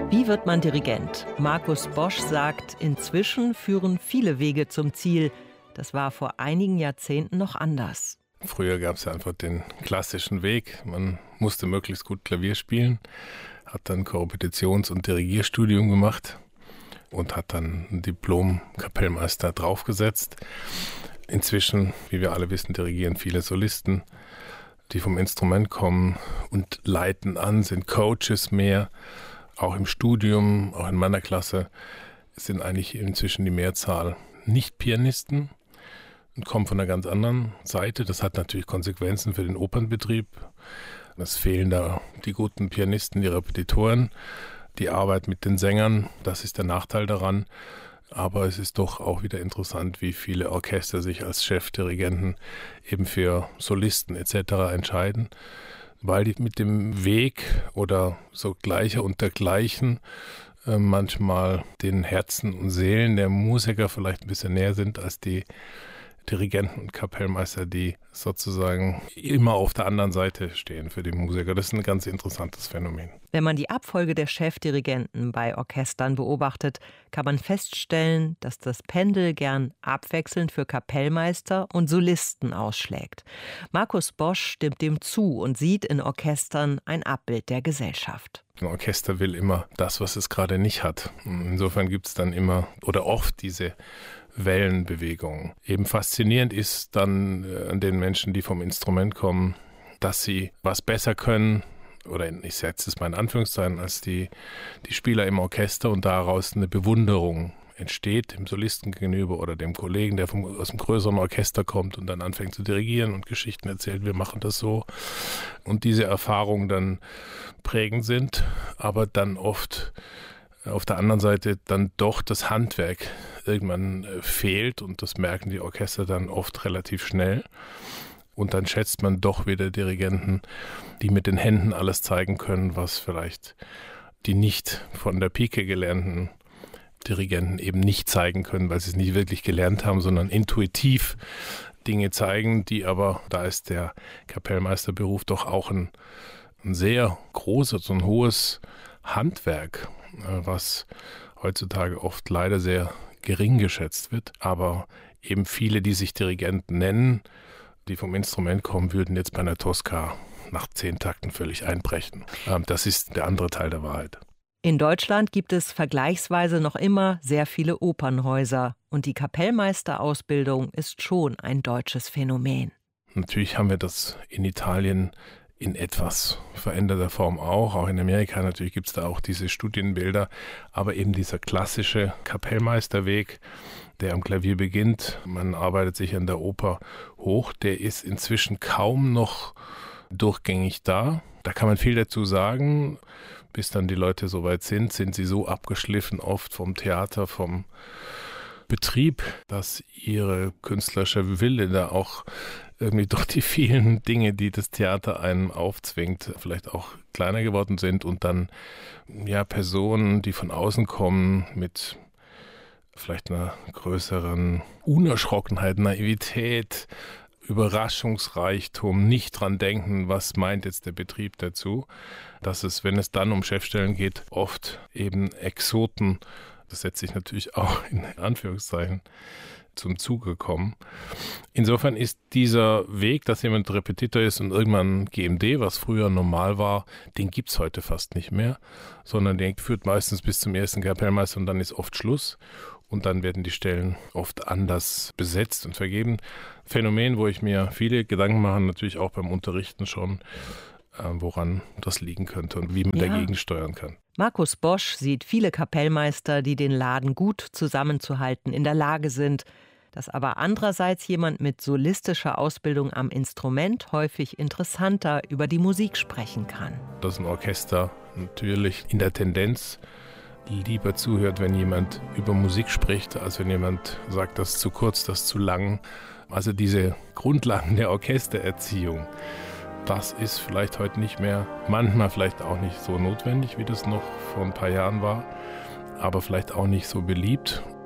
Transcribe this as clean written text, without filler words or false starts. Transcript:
Wie wird man Dirigent? Markus Bosch sagt, inzwischen führen viele Wege zum Ziel. Das war vor einigen Jahrzehnten noch anders. Früher gab es ja einfach den klassischen Weg. Man musste möglichst gut Klavier spielen, hat dann Korrepetitions- und Dirigierstudium gemacht und hat dann ein Diplom-Kapellmeister draufgesetzt. Inzwischen, wie wir alle wissen, dirigieren viele Solisten, die vom Instrument kommen und leiten an, sind Coaches mehr. Auch im Studium, auch in meiner Klasse, sind eigentlich inzwischen die Mehrzahl Nicht-Pianisten und kommen von einer ganz anderen Seite. Das hat natürlich Konsequenzen für den Opernbetrieb. Es fehlen da die guten Pianisten, die Repetitoren, die Arbeit mit den Sängern. Das ist der Nachteil daran. Aber es ist doch auch wieder interessant, wie viele Orchester sich als Chefdirigenten eben für Solisten etc. entscheiden, weil die mit dem Weg oder so Gleicher und dergleichen manchmal den Herzen und Seelen der Musiker vielleicht ein bisschen näher sind als die Dirigenten und Kapellmeister, die sozusagen immer auf der anderen Seite stehen für die Musiker. Das ist ein ganz interessantes Phänomen. Wenn man die Abfolge der Chefdirigenten bei Orchestern beobachtet, kann man feststellen, dass das Pendel gern abwechselnd für Kapellmeister und Solisten ausschlägt. Markus Bosch stimmt dem zu und sieht in Orchestern ein Abbild der Gesellschaft. Ein Orchester will immer das, was es gerade nicht hat. Insofern gibt es dann immer oder oft diese Wellenbewegung. Eben faszinierend ist dann an den Menschen, die vom Instrument kommen, dass sie was besser können, oder ich setze es mal in Anführungszeichen, als die Spieler im Orchester und daraus eine Bewunderung entsteht dem Solisten gegenüber oder dem Kollegen, der aus einem größeren Orchester kommt und dann anfängt zu dirigieren und Geschichten erzählt, wir machen das so. Und diese Erfahrungen dann prägend sind, aber dann oft auf der anderen Seite dann doch das Handwerk irgendwann fehlt und das merken die Orchester dann oft relativ schnell. Und dann schätzt man doch wieder Dirigenten, die mit den Händen alles zeigen können, was vielleicht die nicht von der Pike gelernten Dirigenten eben nicht zeigen können, weil sie es nicht wirklich gelernt haben, sondern intuitiv Dinge zeigen, die aber, da ist der Kapellmeisterberuf doch auch ein sehr großes, so ein hohes Handwerk, was heutzutage oft leider sehr gering geschätzt wird. Aber eben viele, die sich Dirigenten nennen, die vom Instrument kommen, würden jetzt bei einer Tosca nach 10 Takten völlig einbrechen. Das ist der andere Teil der Wahrheit. In Deutschland gibt es vergleichsweise noch immer sehr viele Opernhäuser. Und die Kapellmeisterausbildung ist schon ein deutsches Phänomen. Natürlich haben wir das in Italien in etwas veränderter Form auch in Amerika natürlich gibt es da auch diese Studienbilder, aber eben dieser klassische Kapellmeisterweg, der am Klavier beginnt, man arbeitet sich an der Oper hoch, der ist inzwischen kaum noch durchgängig da. Da kann man viel dazu sagen, bis dann die Leute soweit sind sie so abgeschliffen oft vom Theater, vom Betrieb, dass ihre künstlerische Wille da auch irgendwie durch die vielen Dinge, die das Theater einem aufzwingt, vielleicht auch kleiner geworden sind und dann Personen, die von außen kommen, mit vielleicht einer größeren Unerschrockenheit, Naivität, Überraschungsreichtum, nicht dran denken, was meint jetzt der Betrieb dazu, dass es, wenn es dann um Chefstellen geht, oft eben Exoten, das setzt sich natürlich auch in Anführungszeichen, zum Zuge kommen. Insofern ist dieser Weg, dass jemand Repetitor ist und irgendwann GMD, was früher normal war, den gibt es heute fast nicht mehr, sondern den führt meistens bis zum ersten Kapellmeister und dann ist oft Schluss und dann werden die Stellen oft anders besetzt und vergeben. Phänomen, wo ich mir viele Gedanken mache, natürlich auch beim Unterrichten schon, woran das liegen könnte und wie man dagegen steuern kann. Markus Bosch sieht viele Kapellmeister, die den Laden gut zusammenzuhalten in der Lage sind, dass aber andererseits jemand mit solistischer Ausbildung am Instrument häufig interessanter über die Musik sprechen kann. Dass ein Orchester natürlich in der Tendenz lieber zuhört, wenn jemand über Musik spricht, als wenn jemand sagt, das ist zu kurz, das ist zu lang. Also diese Grundlagen der Orchestererziehung, das ist vielleicht heute nicht mehr, manchmal vielleicht auch nicht so notwendig, wie das noch vor ein paar Jahren war, aber vielleicht auch nicht so beliebt.